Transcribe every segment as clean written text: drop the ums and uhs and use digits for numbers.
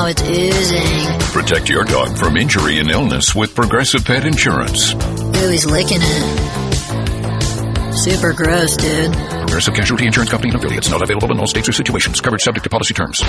it's oozing. Protect your dog from injury and illness with Progressive Pet Insurance. Ooh, he's licking it. Super gross, dude. Progressive Casualty Insurance Company and affiliates. Not available in all states or situations. Coverage subject to policy terms.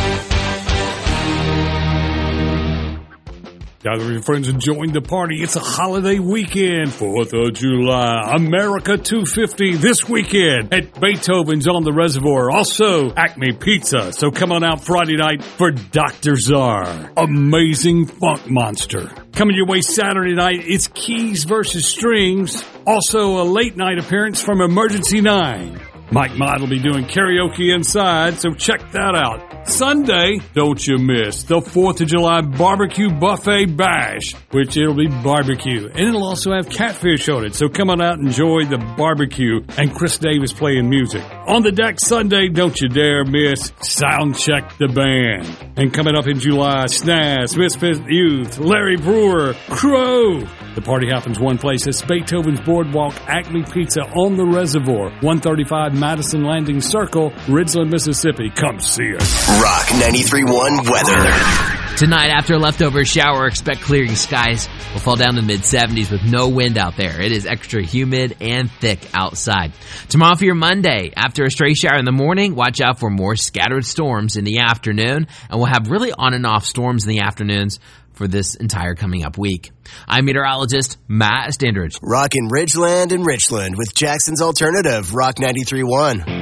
Gather your friends and join the party. It's a holiday weekend, 4th of July, America 250 this weekend at Beethoven's on the Reservoir. Also, Acme Pizza. So come on out Friday night for Dr. Czar, Amazing Funk Monster. Coming your way Saturday night, it's Keys versus Strings. Also, a late night appearance from Emergency 9. Mike Mott will be doing karaoke inside, so check that out. Sunday, don't you miss the 4th of July Barbecue Buffet Bash, which it'll be barbecue. And it'll also have catfish on it, so come on out and enjoy the barbecue. And Chris Davis playing music. On the deck Sunday, don't you dare miss Sound Check the Band. And coming up in July, Snaz, Misfit Youth, Larry Brewer, Crow. The party happens one place. It's Beethoven's Boardwalk, Acme Pizza on the Reservoir, 135 Madison Landing Circle, Ridgeland, Mississippi. Come see us. Rock 93.1 weather. Tonight, after a leftover shower, expect clearing skies. We'll fall down to the mid-70s with no wind out there. It is extra humid and thick outside. Tomorrow for your Monday, after a stray shower in the morning, watch out for more scattered storms in the afternoon. And we'll have really on and off storms in the afternoons for this entire coming up week. I'm meteorologist Matt Standridge. Rockin' Ridgeland and Richland with Jackson's Alternative, Rock 93.1.